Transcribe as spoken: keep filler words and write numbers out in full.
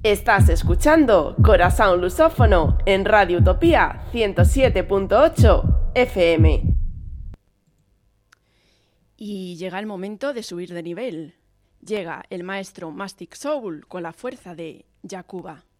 Estás escuchando Corazón Lusófono en Radio Utopía ciento siete punto ocho F M. Y llega el momento de subir de nivel. Llega el maestro Mastic Soul con la fuerza de Yakuba.